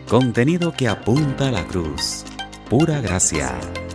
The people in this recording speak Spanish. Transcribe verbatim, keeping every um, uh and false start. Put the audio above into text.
Contenido que apunta a la cruz. Pura gracia.